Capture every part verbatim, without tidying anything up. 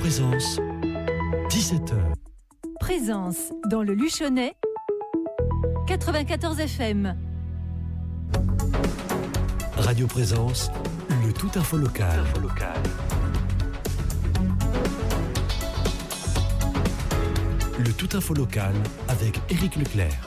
Présence, dix-sept heures. Présence dans le Luchonnais, quatre-vingt-quatorze F M. Radio Présence, le tout info local. Info local. Le tout info local avec Éric Leclerc.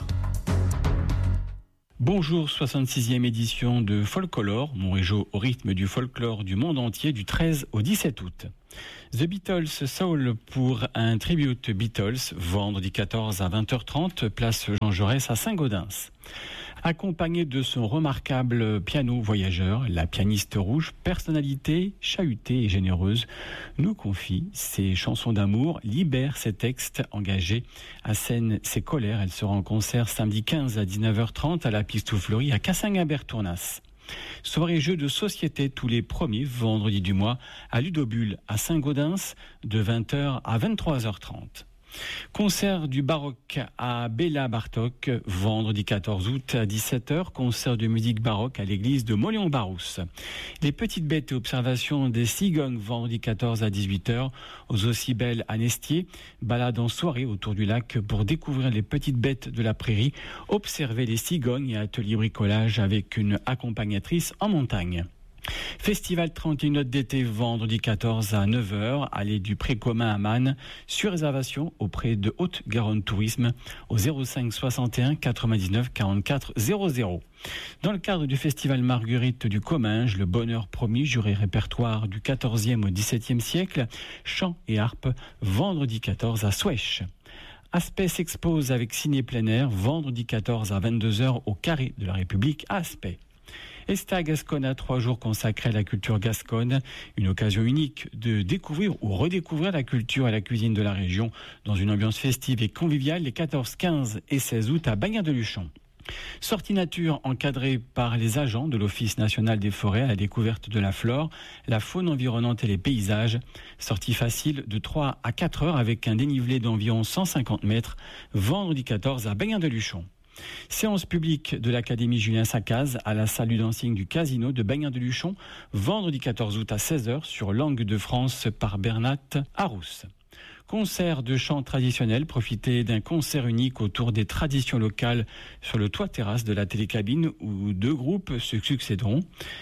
Bonjour, soixante-sixième édition de Folklore, Montrégeau au rythme du folklore du monde entier du treize au dix-sept août. The Beatles Soul pour un tribute Beatles, vendredi quatorze à vingt heures trente, place Jean Jaurès à Saint-Gaudens. Accompagné de son remarquable piano voyageur, la pianiste rouge, personnalité chahutée et généreuse, nous confie ses chansons d'amour, libère ses textes engagés, assène ses colères. Elle sera en concert samedi quinze à dix-neuf heures trente à la Piste Fleurie à Cassagnabert-Tournas. Soirée jeux de société tous les premiers vendredis du mois à Ludobule à Saint-Gaudens de vingt heures à vingt-trois heures trente. Concert du baroque à Béla Bartok, vendredi quatorze août à dix-sept heures, concert de musique baroque à l'église de Molion-Barousse. Les petites bêtes et observations des cigognes, vendredi quatorze à dix-huit heures, aux Ossibelles à Nestier, balade en soirée autour du lac pour découvrir les petites bêtes de la prairie, observer les cigognes et atelier bricolage avec une accompagnatrice en montagne. Festival trente et une notes d'été, vendredi quatorze à neuf heures, allée du Pré-Commun à Man, sur réservation auprès de Haute-Garonne Tourisme au zéro cinq soixante et un quatre-vingt-dix-neuf quarante-quatre zéro zéro. Dans le cadre du Festival Marguerite du Comminges, le bonheur promis, juré répertoire du quatorzième au dix-septième siècle, chant et harpe, vendredi quatorze à Souèche. Aspect s'expose avec ciné plein air, vendredi quatorze à vingt-deux heures au Carré de la République à Aspect. Esta Gascona, trois jours consacrés à la culture gasconne, une occasion unique de découvrir ou redécouvrir la culture et la cuisine de la région dans une ambiance festive et conviviale les quatorze, quinze et seize août à Bagnères-de-Luchon. Sortie nature encadrée par les agents de l'Office national des forêts à la découverte de la flore, la faune environnante et les paysages. Sortie facile de trois à quatre heures avec un dénivelé d'environ cent cinquante mètres, vendredi quatorze à Bagnères-de-Luchon. Séance publique de l'Académie Julien Sacaz à la salle du dancing du Casino de Bagnères-de-Luchon, vendredi quatorze août à seize heures sur Langue de France par Bernat Arousse. Concert de chant traditionnel, profitez d'un concert unique autour des traditions locales sur le toit-terrasse de la télécabine où deux groupes se succéderont.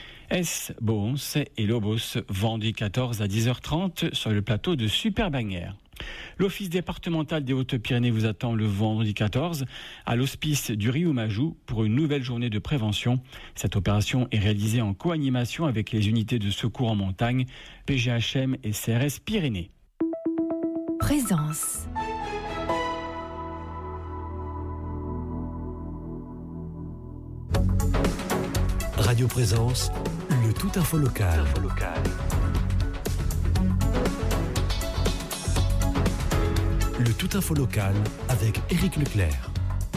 S. Boons et Lobos, vendredi quatorze à dix heures trente sur le plateau de Super Bagnères. L'Office départemental des Hautes-Pyrénées vous attend le vendredi quatorze à l'hospice du Riomajou pour une nouvelle journée de prévention. Cette opération est réalisée en co-animation avec les unités de secours en montagne, P G H M et C R S Pyrénées. Présence. Radio Présence, le tout info local. Info local. Le tout info local avec Éric Leclerc.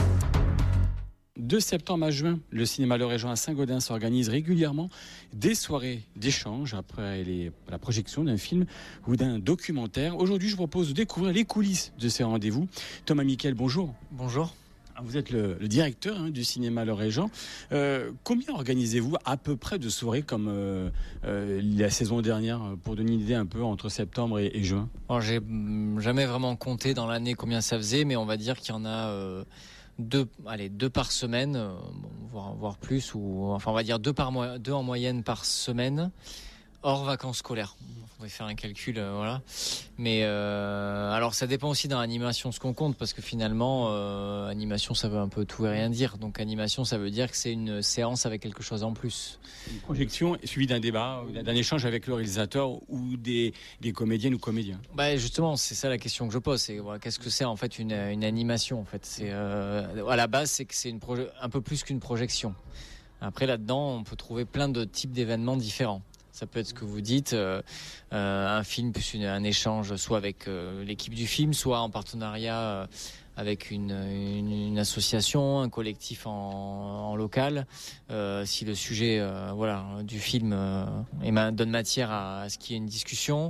De septembre à juin, le cinéma Le Régent à Saint-Gaudens organise régulièrement des soirées d'échange après les, la projection d'un film ou d'un documentaire. Aujourd'hui, je vous propose de découvrir les coulisses de ces rendez-vous. Thomas Miquel, bonjour. Bonjour. Vous êtes le, le directeur hein, du cinéma Le Régent. Euh, combien organisez-vous à peu près de soirées comme euh, euh, la saison dernière, pour donner une idée un peu entre septembre et, et juin? Alors, j'ai jamais vraiment compté dans l'année combien ça faisait, mais on va dire qu'il y en a euh, deux, allez, deux par semaine, euh, bon, voire, voire plus, ou enfin on va dire deux par mois, deux en moyenne par semaine. Hors vacances scolaires. On va faire un calcul, euh, voilà. Mais euh, alors ça dépend aussi dans l'animation ce qu'on compte, parce que finalement, euh, animation ça veut un peu tout et rien dire. Donc animation ça veut dire que c'est une séance avec quelque chose en plus. Une projection suivie d'un débat, d'un échange avec le réalisateur ou des, des comédiennes ou comédiens. Bah justement, c'est ça la question que je pose. C'est voilà, qu'est-ce que c'est en fait une, une animation en fait. C'est euh, à la base c'est que c'est une proje- un peu plus qu'une projection. Après là-dedans, on peut trouver plein de types d'événements différents. Ça peut être ce que vous dites, euh, euh, un film plus une, un échange, soit avec euh, l'équipe du film, soit en partenariat euh, avec une, une, une association, un collectif en, en local. Euh, si le sujet, euh, voilà, du film euh, donne matière à, à ce qu'il y ait une discussion,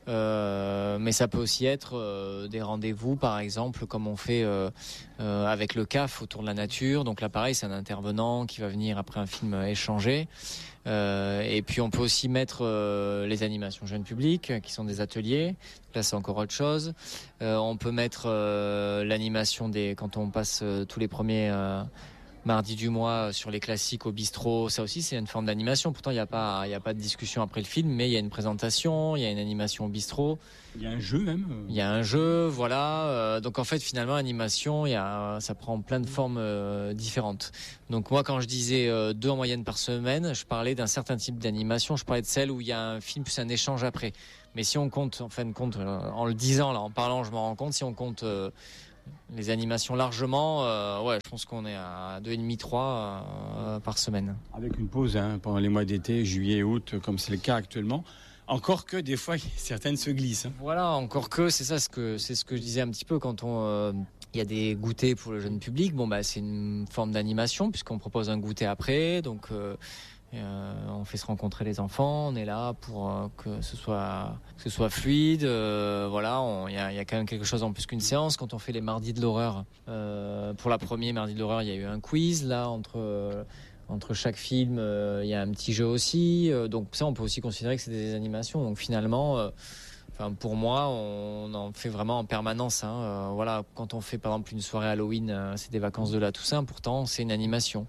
Euh, mais ça peut aussi être euh, des rendez-vous, par exemple, comme on fait euh, euh, avec le C A F autour de la nature. Donc là, pareil, c'est un intervenant qui va venir après un film échanger. Euh, et puis on peut aussi mettre euh, les animations jeunes publics, qui sont des ateliers. Là, c'est encore autre chose. Euh, on peut mettre euh, l'animation des quand on passe euh, tous les premiers euh, mardi du mois sur les classiques au bistrot, ça aussi c'est une forme d'animation. Pourtant il n'y a pas, il y a pas de discussion après le film, mais il y a une présentation, il y a une animation au bistrot. Il y a un jeu même. Il y a un jeu, voilà. Euh, donc en fait finalement animation, il y a, ça prend plein de formes euh, différentes. Donc moi quand je disais euh, deux en moyenne par semaine, je parlais d'un certain type d'animation. Je parlais de celle où il y a un film plus un échange après. Mais si on compte, en fin de compte, euh, en le disant là, en parlant, je me rends compte, si on compte euh, les animations largement, euh, ouais, je pense qu'on est à deux virgule cinq trois euh, par semaine. Avec une pause hein, pendant les mois d'été, juillet et août, comme c'est le cas actuellement. Encore que des fois, certaines se glissent. Hein. Voilà, encore que, c'est ça ce que, c'est ce que je disais un petit peu quand on... Euh, il y a des goûters pour le jeune public. Bon, bah, c'est une forme d'animation puisqu'on propose un goûter après. Donc, euh, euh, on fait se rencontrer les enfants. On est là pour euh, que ce soit, que ce soit fluide. Euh, voilà, il y a, y a quand même quelque chose en plus qu'une séance. Quand on fait les mardis de l'horreur, euh, pour la première mardi de l'horreur, il y a eu un quiz là entre. Euh, Entre chaque film, il euh, y a un petit jeu aussi. Euh, donc ça, on peut aussi considérer que c'est des animations. Donc finalement, euh, enfin, pour moi, on en fait vraiment en permanence. Hein. Euh, voilà, quand on fait par exemple une soirée Halloween, euh, c'est des vacances de la Toussaint. Pourtant, c'est une animation.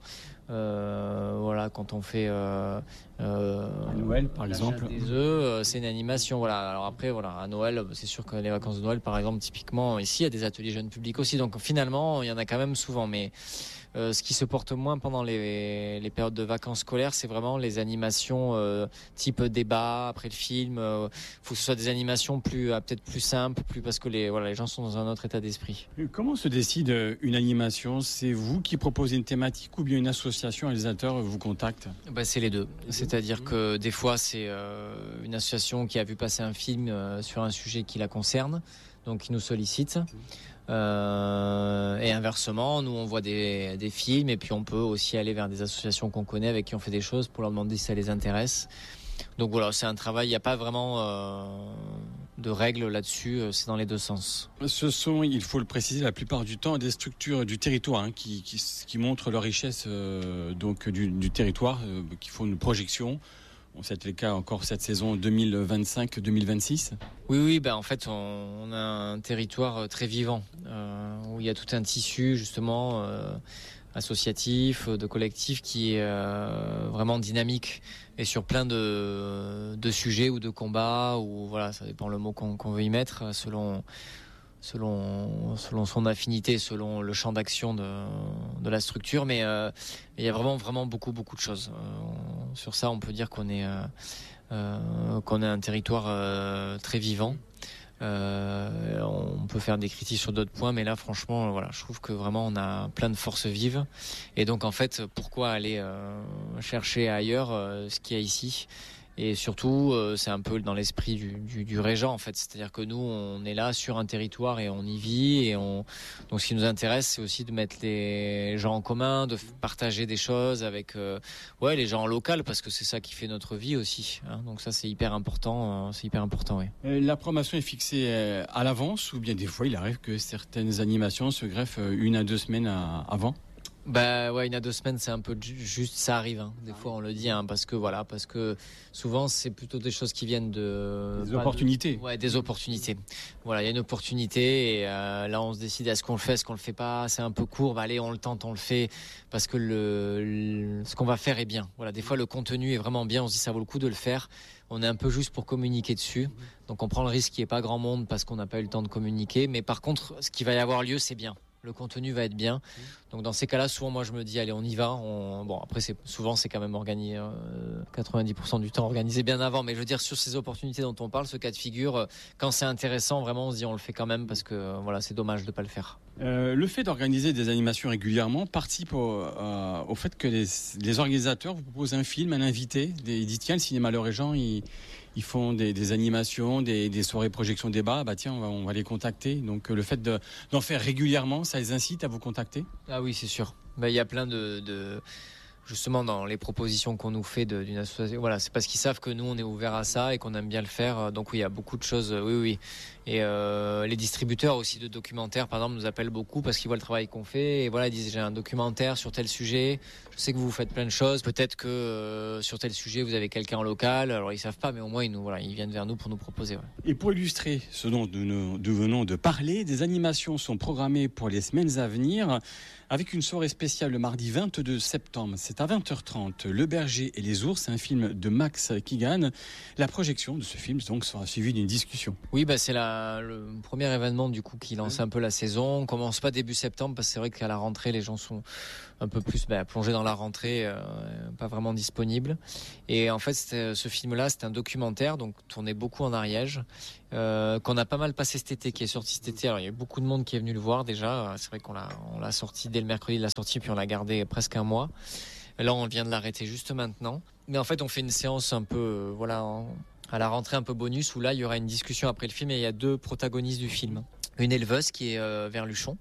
Euh, voilà, quand on fait euh, euh, à Noël, par exemple, des œufs, euh, c'est une animation. Voilà. Alors après, voilà, à Noël, c'est sûr que les vacances de Noël, par exemple, typiquement ici, il y a des ateliers jeunes publics aussi. Donc finalement, il y en a quand même souvent, mais Euh, ce qui se porte moins pendant les, les périodes de vacances scolaires, c'est vraiment les animations euh, type débat après le film. Il euh, faut que ce soit des animations plus, euh, peut-être plus simples, plus parce que les, voilà, les gens sont dans un autre état d'esprit. Comment se décide une animation ? C'est vous qui proposez une thématique ou bien une association réalisateur vous contacte ? Ben, c'est les deux. C'est-à-dire que des fois, c'est euh, une association qui a vu passer un film euh, sur un sujet qui la concerne, donc qui nous sollicite. Euh, et inversement, nous on voit des, des films et puis on peut aussi aller vers des associations qu'on connaît avec qui on fait des choses pour leur demander si ça les intéresse. Donc voilà, c'est un travail, il n'y a pas vraiment euh, de règles là-dessus, c'est dans les deux sens. Ce sont, il faut le préciser, la plupart du temps des structures du territoire hein, qui, qui, qui montrent leur richesse euh, donc, du, du territoire, euh, qui font une projection. C'était le cas encore cette saison deux mille vingt-cinq deux mille vingt-six. Oui, oui, ben en fait, on, on a un territoire très vivant euh, où il y a tout un tissu justement euh, associatif, de collectif qui est euh, vraiment dynamique et sur plein de, de sujets ou de combats ou voilà, ça dépend le mot qu'on, qu'on veut y mettre selon. Selon, selon son affinité, selon le champ d'action de, de la structure, mais euh, il y a vraiment, vraiment beaucoup, beaucoup de choses. Euh, sur ça, on peut dire qu'on est, euh, euh, qu'on est un territoire euh, très vivant. Euh, on peut faire des critiques sur d'autres points, mais là, franchement, voilà, je trouve que vraiment, on a plein de forces vives. Et donc, en fait, pourquoi aller euh, chercher ailleurs euh, ce qu'il y a ici ? Et surtout, euh, c'est un peu dans l'esprit du, du, du régent, en fait. C'est-à-dire que nous, on est là sur un territoire et on y vit. Et on... Donc, ce qui nous intéresse, c'est aussi de mettre les gens en commun, de partager des choses avec euh, ouais, les gens en local, parce que c'est ça qui fait notre vie aussi. Hein. Donc ça, c'est hyper important. Euh, c'est hyper important, oui. La programmation est fixée à l'avance ou bien des fois, il arrive que certaines animations se greffent une à deux semaines avant ? Bah ouais, une à deux semaines, c'est un peu juste, ça arrive. Hein. Des fois, on le dit, hein, parce que voilà, parce que souvent, c'est plutôt des choses qui viennent de des opportunités. De, ouais, des opportunités. Voilà, il y a une opportunité et euh, là, on se décide est-ce qu'on le fait, est-ce qu'on le fait pas. C'est un peu court. Bah allez, on le tente, on le fait parce que le, le ce qu'on va faire est bien. Voilà, des fois, le contenu est vraiment bien. On se dit ça vaut le coup de le faire. On est un peu juste pour communiquer dessus. Donc, on prend le risque qu'il n'y ait pas grand monde parce qu'on n'a pas eu le temps de communiquer. Mais par contre, ce qui va y avoir lieu, c'est bien. Le contenu va être bien. Donc dans ces cas-là, souvent moi je me dis allez on y va. On... Bon après c'est souvent c'est quand même organisé euh, quatre-vingt-dix pour cent du temps organisé bien avant. Mais je veux dire sur ces opportunités dont on parle, ce cas de figure, euh, quand c'est intéressant vraiment on se dit on le fait quand même parce que euh, voilà c'est dommage de pas le faire. Euh, le fait d'organiser des animations régulièrement participe au, euh, au fait que les, les organisateurs vous proposent un film, un invité. Des, ils disent tiens le cinéma Le Régent ils, ils font des, des animations, des, des soirées projection débat. Bah tiens on va, on va les contacter. Donc le fait de, d'en faire régulièrement, ça les incite à vous contacter. Ah oui c'est sûr. Bah, il y a plein de, de... justement dans les propositions qu'on nous fait de, d'une association. Voilà, c'est parce qu'ils savent que nous on est ouvert à ça et qu'on aime bien le faire. Donc oui, il y a beaucoup de choses. Oui, oui. Et euh, les distributeurs aussi de documentaires, par exemple, nous appellent beaucoup parce qu'ils voient le travail qu'on fait. Et voilà, ils disent j'ai un documentaire sur tel sujet. Je sais que vous faites plein de choses. Peut-être que euh, sur tel sujet vous avez quelqu'un en local. Alors ils savent pas, mais au moins ils nous, voilà, ils viennent vers nous pour nous proposer. Ouais. Et pour illustrer ce dont nous, nous venons de parler, des animations sont programmées pour les semaines à venir. Avec une soirée spéciale le mardi vingt-deux septembre, c'est à vingt heures trente, Le Berger et les ours, un film de Max Keegan. La projection de ce film donc sera suivie d'une discussion. Oui, bah c'est la, le premier événement du coup qui lance un peu la saison. On commence pas début septembre parce que c'est vrai qu'à la rentrée les gens sont un peu plus bah, plongés dans la rentrée, euh, pas vraiment disponibles. Et en fait, ce film-là, c'est un documentaire, donc tourné beaucoup en Ariège, euh, qu'on a pas mal passé cet été, qui est sorti cet été. Alors il y a eu beaucoup de monde qui est venu le voir déjà. C'est vrai qu'on l'a, on l'a sorti dès le mercredi de la sortie, puis on l'a gardé presque un mois. Là, on vient de l'arrêter juste maintenant. Mais en fait, on fait une séance un peu, euh, voilà, en, à la rentrée un peu bonus, où là, il y aura une discussion après le film et il y a deux protagonistes du film. Une éleveuse qui est euh, vers Luchon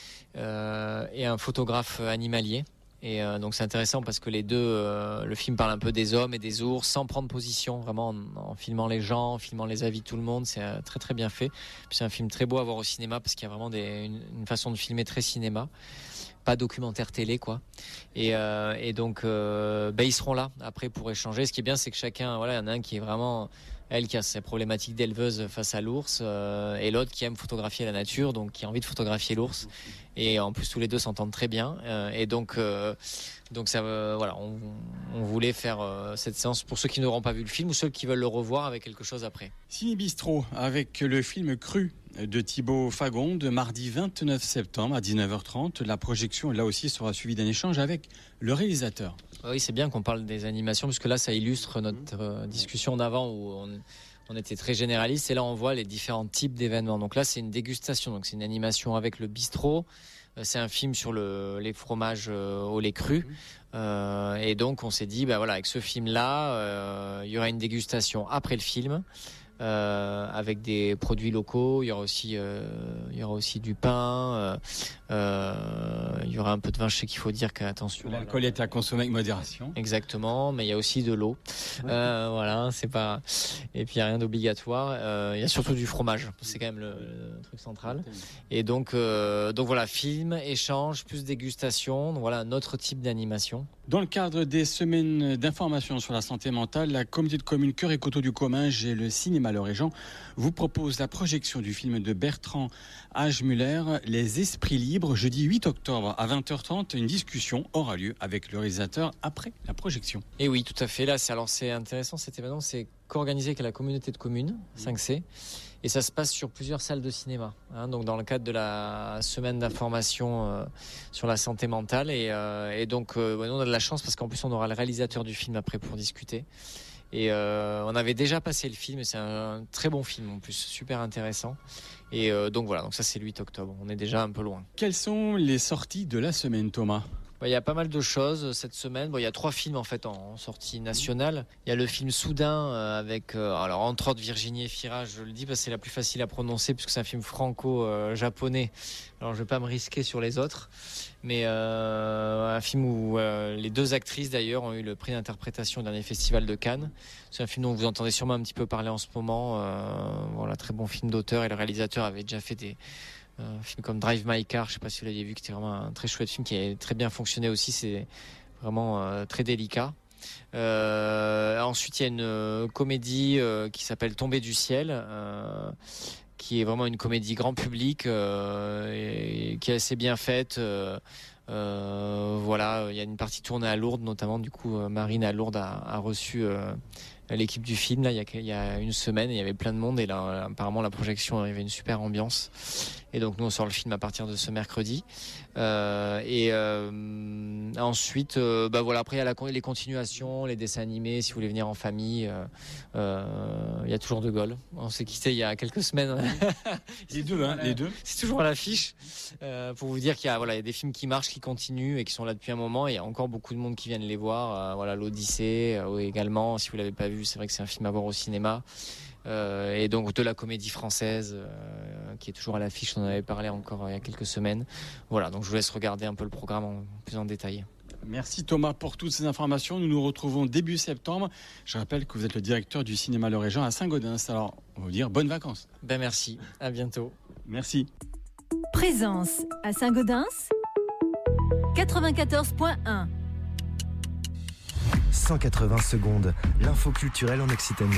euh, et un photographe animalier. Et euh, donc c'est intéressant parce que les deux, euh, le film parle un peu des hommes et des ours sans prendre position, vraiment en, en filmant les gens, en filmant les avis de tout le monde. C'est euh, très très bien fait. Puis c'est un film très beau à voir au cinéma parce qu'il y a vraiment des, une, une façon de filmer très cinéma, pas documentaire télé quoi. Et, euh, et donc euh, ben, ils seront là après pour échanger. Ce qui est bien, c'est que chacun, voilà, il y en a un qui est vraiment, elle qui a ses problématiques d'éleveuse face à l'ours euh, et l'autre qui aime photographier la nature, donc qui a envie de photographier l'ours. Et en plus tous les deux s'entendent très bien. Euh, et donc, euh, donc ça, euh, voilà, on, on voulait faire euh, cette séance pour ceux qui n'auront pas vu le film ou ceux qui veulent le revoir avec quelque chose après. Ciné Bistro avec le film Cru de Thibaut Fagonde, mardi vingt-neuf septembre à dix-neuf heures trente. La projection là aussi sera suivie d'un échange avec le réalisateur. Oui, c'est bien qu'on parle des animations parce que là ça illustre notre euh, discussion d'avant où on, on était très généraliste et là on voit les différents types d'événements. Donc là c'est une dégustation, donc c'est une animation avec le bistrot. Euh, c'est un film sur le, les fromages euh, au lait cru. Euh, et donc on s'est dit, bah voilà, avec ce film-là, euh, il y aura une dégustation après le film. Euh, avec des produits locaux, il y aura aussi, euh, il y aura aussi du pain, euh, euh, il y aura un peu de vin. Je sais qu'il faut dire qu'attention. L'alcool est à consommer avec modération. Exactement, mais il y a aussi de l'eau. Euh, voilà, c'est pas. Et puis il y a rien d'obligatoire. Euh, il y a surtout du fromage. C'est quand même le, le truc central. Et donc, euh, donc voilà, film, échange, plus dégustation. Donc voilà, un autre type d'animation. Dans le cadre des semaines d'information sur la santé mentale, la communauté de communes Cœur et Coteaux du Comminges et le cinéma Le Régent vous propose la projection du film de Bertrand Hagemuller, Les Esprits Libres, jeudi huit octobre à vingt heures trente. Une discussion aura lieu avec le réalisateur après la projection. Et oui, tout à fait. Là, c'est, alors, c'est intéressant cet événement, c'est co-organisé avec la communauté de communes, cinq C. Et ça se passe sur plusieurs salles de cinéma, hein, donc dans le cadre de la semaine d'information euh, sur la santé mentale. Et, euh, et donc, euh, nous, on a de la chance parce qu'en plus, on aura le réalisateur du film après pour discuter. Et euh, on avait déjà passé le film, c'est un, un très bon film en plus, super intéressant. Et euh, donc voilà, donc ça c'est le huit octobre, on est déjà un peu loin. Quelles sont les sorties de la semaine, Thomas ? Il y a pas mal de choses cette semaine. Bon, il y a trois films en fait en sortie nationale. Il y a le film Soudain euh, avec, euh, alors entre autres Virginie Efira, je le dis parce que c'est la plus facile à prononcer puisque c'est un film franco-japonais. Alors je vais pas me risquer sur les autres, mais euh, un film où euh, les deux actrices d'ailleurs ont eu le prix d'interprétation au dernier festival de Cannes. C'est un film dont vous entendez sûrement un petit peu parler en ce moment. Euh, voilà, très bon film d'auteur et le réalisateur avait déjà fait des un film comme Drive My Car, je sais pas si vous l'avez vu, qui était vraiment un très chouette film qui a très bien fonctionné aussi, c'est vraiment euh, très délicat. Euh, ensuite il y a une euh, comédie euh, qui s'appelle Tomber du ciel, euh, qui est vraiment une comédie grand public euh, et, et qui est assez bien faite. Euh, euh, voilà, il y a une partie tournée à Lourdes notamment, du coup Marine à Lourdes a, a reçu euh, l'équipe du film là il y a, il y a une semaine et il y avait plein de monde et là apparemment la projection, il y avait une super ambiance et donc nous on sort le film à partir de ce mercredi euh, et euh, ensuite euh, bah voilà, après il y a la, les continuations, les dessins animés si vous voulez venir en famille, euh, euh, il y a toujours De Gaulle, on s'est quitté il y a quelques semaines. les deux hein, les deux c'est toujours à l'affiche euh, pour vous dire qu'il y a, voilà, il y a des films qui marchent, qui continuent et qui sont là depuis un moment et il y a encore beaucoup de monde qui viennent les voir. Euh, voilà, l'Odyssée euh, également, si vous l'avez pas vu, c'est vrai que c'est un film à voir au cinéma. Euh, et donc de la comédie française euh, qui est toujours à l'affiche, on en avait parlé encore euh, il y a quelques semaines. Voilà, donc je vous laisse regarder un peu le programme en plus en détail. Merci Thomas pour toutes ces informations. Nous nous retrouvons début septembre. Je rappelle que vous êtes le directeur du cinéma Le Régent à Saint-Gaudens. Alors, on va vous dire bonnes vacances. Ben merci, à bientôt. Merci. Présence à Saint-Gaudens quatre-vingt-quatorze point un. cent quatre-vingts secondes, l'info culturelle en Occitanie.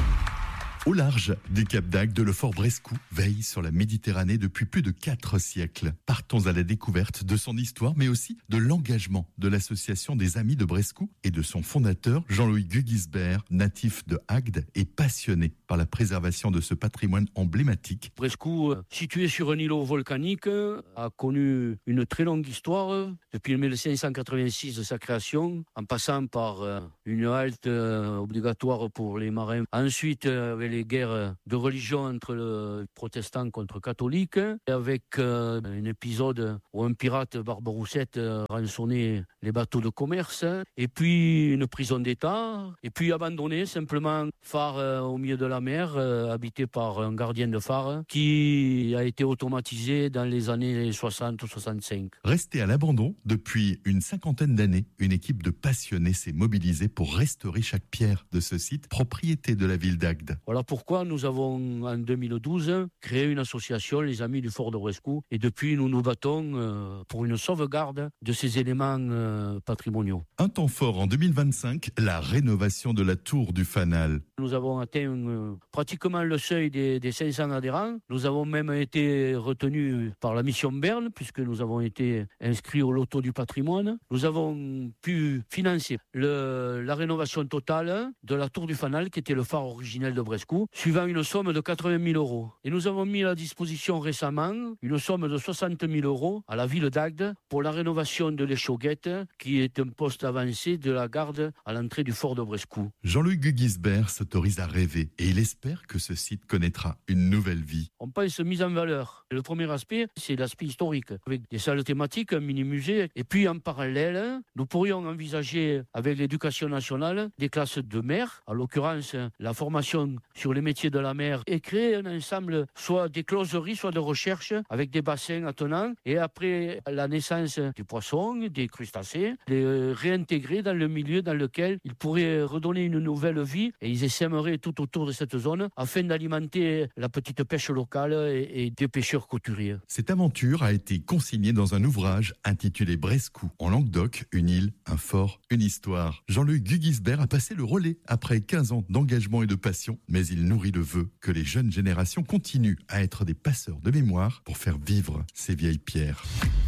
Au large du Cap d'Agde, le fort Brescou veille sur la Méditerranée depuis plus de quatre siècles. Partons à la découverte de son histoire, mais aussi de l'engagement de l'association des Amis de Brescou et de son fondateur, Jean-Louis Gugisbert, natif de Agde et passionné par la préservation de ce patrimoine emblématique. Brescou, situé sur un îlot volcanique, a connu une très longue histoire depuis mille cinq cent quatre-vingt-six de sa création, en passant par une halte obligatoire pour les marins. Ensuite, avec les guerres de religion entre le protestants contre catholiques, avec euh, un épisode où un pirate, Barbaroussette, euh, rançonnait les bateaux de commerce, et puis une prison d'État, et puis abandonné, simplement phare euh, au milieu de la mer, euh, habité par un gardien de phare, qui a été automatisé dans les années soixante ou soixante-cinq. Resté à l'abandon depuis une cinquantaine d'années, une équipe de passionnés s'est mobilisée pour restaurer chaque pierre de ce site, propriété de la ville d'Agde. Voilà pourquoi nous avons, en deux mille douze, créé une association, les Amis du Fort de Brescou, et depuis nous nous battons euh, pour une sauvegarde de ces éléments euh, patrimoniaux. Un temps fort en deux mille vingt-cinq, la rénovation de la tour du Fanal. Nous avons atteint euh, pratiquement le seuil des, des cinq cents adhérents. Nous avons même été retenus par la mission Berne, puisque nous avons été inscrits au loto du patrimoine. Nous avons pu financer le, la rénovation totale de la tour du Fanal, qui était le phare originel de Brescou, suivant une somme de quatre-vingt mille euros. Et nous avons mis à disposition récemment une somme de soixante mille euros à la ville d'Agde pour la rénovation de l'Échauguette, qui est un poste avancé de la garde à l'entrée du fort de Brescou. Jean-Louis Gugisbert s'autorise à rêver et il espère que ce site connaîtra une nouvelle vie. On pense mise en valeur. Le premier aspect, c'est l'aspect historique, avec des salles thématiques, un mini-musée. Et puis en parallèle, nous pourrions envisager avec l'éducation nationale des classes de mer, en l'occurrence la formation sur les métiers de la mer, et créer un ensemble soit des closeries, soit de recherche avec des bassins attenants, et après la naissance du poisson, des crustacés, les réintégrer dans le milieu dans lequel ils pourraient redonner une nouvelle vie, et ils essaimeraient tout autour de cette zone afin d'alimenter la petite pêche locale et, et des pêcheurs couturiers. Cette aventure a été consignée dans un ouvrage intitulé Brescou, en Languedoc, une île, un fort, une histoire. Jean-Louis Gugisbert a passé le relais après quinze ans d'engagement et de passion, mais il nourrit le vœu que les jeunes générations continuent à être des passeurs de mémoire pour faire vivre ces vieilles pierres.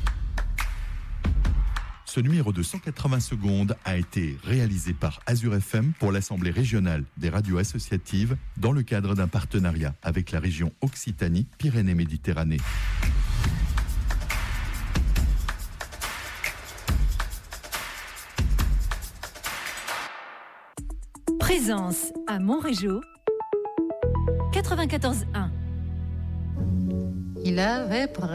Ce numéro de cent quatre-vingts secondes a été réalisé par Azure F M pour l'Assemblée régionale des radios associatives dans le cadre d'un partenariat avec la région Occitanie-Pyrénées-Méditerranée. Présence à Montrégeau quatre-vingt-quatorze un. Il avait